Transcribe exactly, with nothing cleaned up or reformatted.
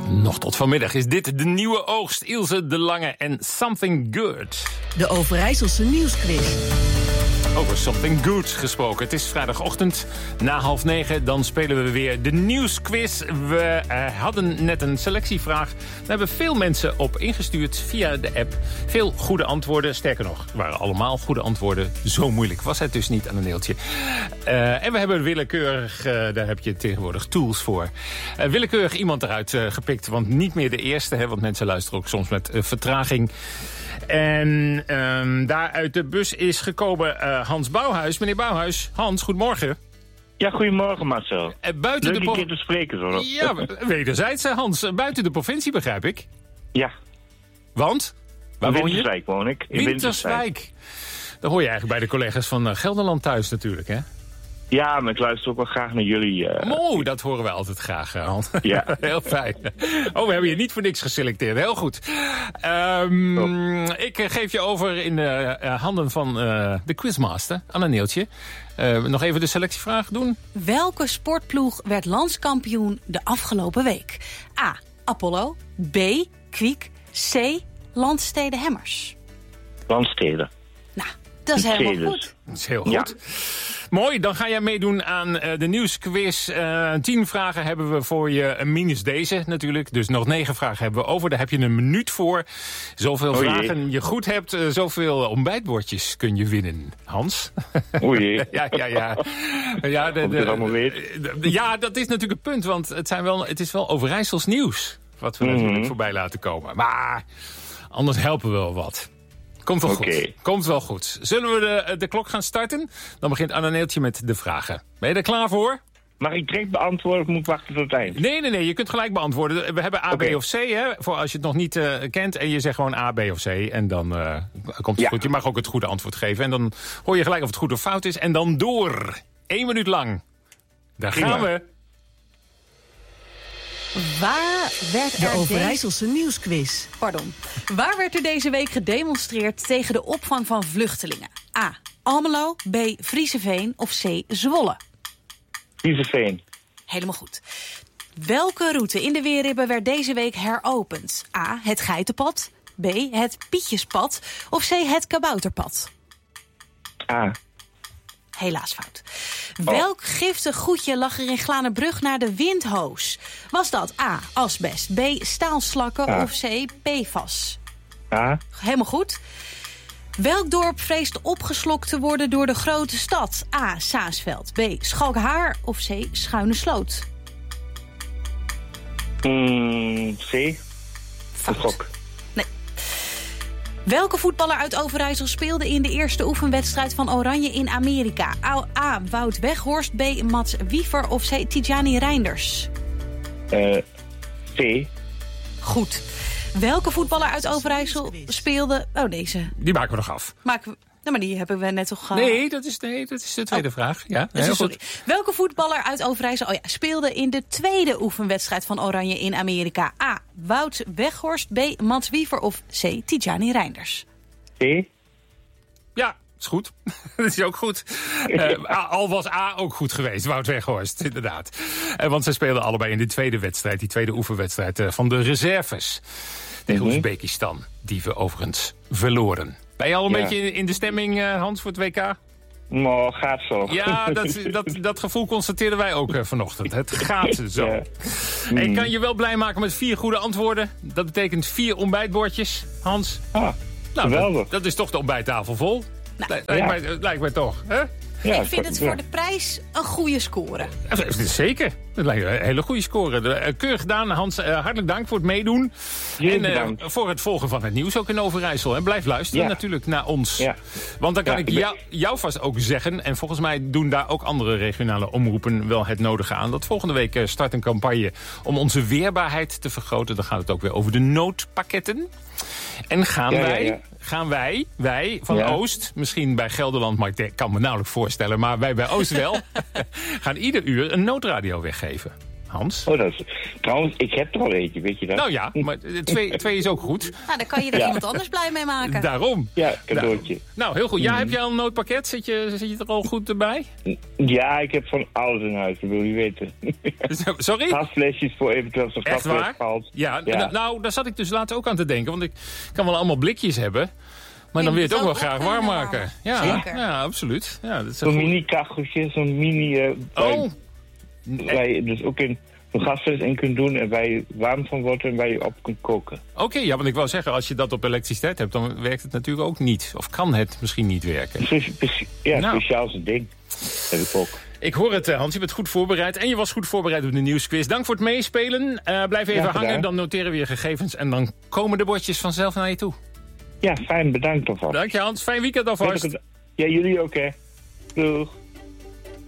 Nog tot vanmiddag is dit de nieuwe oogst. Ilse de Lange en Something Good. De Overijsselse Nieuwsquiz. Over Something Good gesproken. Het is vrijdagochtend na half negen. Dan spelen we weer de nieuwsquiz. We uh, hadden net een selectievraag. Daar hebben veel mensen op ingestuurd via de app. Veel goede antwoorden. Sterker nog, het waren allemaal goede antwoorden. Zo moeilijk was het dus niet aan een neeltje. Uh, en we hebben willekeurig, uh, daar heb je tegenwoordig tools voor. Uh, willekeurig iemand eruit uh, gepikt. Want niet meer de eerste, hè, want mensen luisteren ook soms met uh, vertraging. En um, daar uit de bus is gekomen uh, Hans Bouwhuis. Meneer Bouwhuis, Hans, goedemorgen. Ja, goedemorgen Marcel. Uh, buiten Leuk de een keer te spreken zo. Ja, wederzijds Hans. Uh, buiten de provincie begrijp ik. Ja. Want? Waar woon je? Winterswijk woon ik. In Winterswijk. Daar hoor je eigenlijk bij de collega's van uh, Gelderland thuis natuurlijk, hè? Ja, maar ik luister ook wel graag naar jullie. Uh... Mooi, dat horen wij altijd graag, Hans. Ja. Heel fijn. Oh, we hebben je niet voor niks geselecteerd. Heel goed. Um, ik geef je over in de uh, handen van uh, de quizmaster, Anna Neeltje. Uh, nog even de selectievraag doen. Welke sportploeg werd landskampioen de afgelopen week? A. Apollo. B. Kwiek. C. Landstede Hemmers. Landsteden. Nou, dat is helemaal Stedens. goed. Dat is heel goed. Ja. Mooi, dan ga jij meedoen aan uh, de nieuwsquiz. Uh, tien vragen hebben we voor je, uh, minus deze natuurlijk. Dus nog negen vragen hebben we over. Daar heb je een minuut voor. Zoveel Oh vragen je goed hebt, uh, zoveel ontbijtbordjes kun je winnen. Hans? Oei. ja, ja, ja. ja, de, Of je dat allemaal weet. de- de- ja, dat is natuurlijk het punt. Want het, zijn wel, het is wel Overijssels nieuws. Wat we Mhm. natuurlijk voorbij laten komen. Maar anders helpen we wel wat. Komt wel Oké. goed. Komt wel goed. Zullen we de, de klok gaan starten? Dan begint Anna Neeltje met de vragen. Ben je er klaar voor? Mag ik direct beantwoorden of moet ik wachten tot het eind? Nee, nee, nee. Je kunt gelijk beantwoorden. We hebben A, Oké. B of C, hè? Voor als je het nog niet uh, kent. En je zegt gewoon A, B of C. En dan uh, komt het Ja. goed. Je mag ook het goede antwoord geven. En dan hoor je gelijk of het goed of fout is. En dan door. Eén minuut lang. Daar gaan Prima. we. Waar werd De er Overijsselse Nieuwsquiz. Pardon. Waar werd er deze week gedemonstreerd tegen de opvang van vluchtelingen? A. Almelo. B. Frieseveen. Of C. Zwolle. Frieseveen. Helemaal goed. Welke route in de Weerribben werd deze week heropend? A. Het Geitenpad. B. Het Pietjespad. Of C. Het Kabouterpad. A. Helaas fout. Welk giftig goedje lag er in Glanenbrug naar de windhoos? Was dat A. Asbest. B. Staalslakken. A. Of C. P F A S? A. Helemaal goed. Welk dorp vreest opgeslokt te worden door de grote stad? A. Saasveld. B. Schalkhaar. Of C. Schuine Sloot? Mm, C. Fout. Gok. Nee. Welke voetballer uit Overijssel speelde in de eerste oefenwedstrijd van Oranje in Amerika? A. A. Wout Weghorst. B. Mats Wiever. Of C. Tidjani Reinders? Uh, C. Goed. Welke voetballer uit Overijssel speelde... Oh, deze. Die maken we nog af. Maken we... Nou, maar die hebben we net toch... Uh... Nee, dat is, nee, dat is de tweede Oh. vraag. Ja, Dus heel sorry. goed. Welke voetballer uit Overijssel oh ja, speelde in de tweede oefenwedstrijd van Oranje in Amerika? A. Wout Weghorst. B. Mats Wiever. Of C. Tidjani Reinders? C. Ja, is goed. Dat is ook goed. Uh, al was A ook goed geweest, Wout Weghorst, inderdaad. Uh, want ze speelden allebei in die tweede wedstrijd, die tweede oefenwedstrijd uh, van de reserves. Tegen Mhm. Oezbekistan, die we overigens verloren. Ben je al een Ja. beetje in, in de stemming, uh, Hans, voor het W K? Nou, gaat zo. Ja, dat, dat, dat gevoel constateerden wij ook uh, vanochtend. Het gaat zo. Ja. Ik kan je wel blij maken met vier goede antwoorden. Dat betekent vier ontbijtbordjes, Hans. Ah, Nou, geweldig. dat, dat is toch de ontbijttafel vol? Nou, Lijkt, ja. mij, lijkt mij toch, hè? Ja, ik vind het ja. voor de prijs een goede score. Zeker. Dat lijkt me een hele goede score. De- uh, Keurig gedaan, Hans. Uh, hartelijk dank voor het meedoen. Heel en uh, bedankt. voor het volgen van het nieuws ook in Overijssel. En blijf luisteren Ja. natuurlijk naar ons. Ja. Want dan kan Ja, ik ik ben- jou, jou vast ook zeggen... en volgens mij doen daar ook andere regionale omroepen wel het nodige aan... dat volgende week uh, start een campagne om onze weerbaarheid te vergroten. Dan gaat het ook weer over de noodpakketten. En gaan Ja, ja, wij... ja. Gaan wij, wij van Ja. Oost, misschien bij Gelderland, maar ik denk- kan me nauwelijks voorstellen... maar wij bij Oost wel, gaan ieder uur een noodradio weggeven. Hans? Oh, dat is... Trouwens, ik heb er al eentje, weet je dat? Nou ja, maar twee, twee is ook goed. Nou, dan kan je er Ja. iemand anders blij mee maken. Daarom. Ja, cadeautje. Nou, nou, heel goed. Ja, heb jij al een noodpakket? Zit je, zit je er al goed bij? Ja, ik heb van alles in huis, dat wil je weten. Sorry? Gasflesjes voor eventueel als er Echt gas waar? wegvalt. Ja, Ja. n- nou, daar zat ik dus laatst ook aan te denken. Want ik kan wel allemaal blikjes hebben. Maar dan wil je het ook wel graag warm maken. Ja, Zeker. ja, absoluut. Ja, dat is Zo'n goed. mini-kacheltje, zo'n mini... eh, waar, Oh, waar je dus ook in een gasfles in kunt doen en waar je warm van wordt en waar je op kunt koken. oké. Ja, want ik wou zeggen, als je dat op elektriciteit hebt, dan werkt het natuurlijk ook niet. Of kan het misschien niet werken. Speci- speci- Ja, Nou. speciaal zijn ding. Heb ik ook. Ik hoor het, eh, Hans. Je bent goed voorbereid. En je was goed voorbereid op de nieuwsquiz. Dank voor het meespelen. Eh, blijf even Ja, gedaan. hangen, dan noteren we je gegevens. En dan komen de bordjes vanzelf naar je toe. Ja, fijn, bedankt alvast. Dank je, Hans. Fijn weekend alvast. Ja, jullie ook, hè. Doeg.